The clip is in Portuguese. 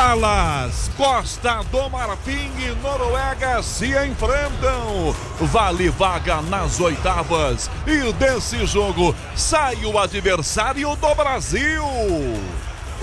Dallas, Costa do Marfim e Noruega se enfrentam. Vale vaga nas oitavas. E desse jogo sai o adversário do Brasil.